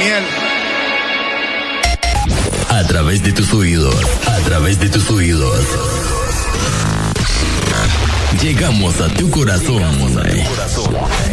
miel. A través de tus oídos, a través de tus oídos. Llegamos a tu corazón.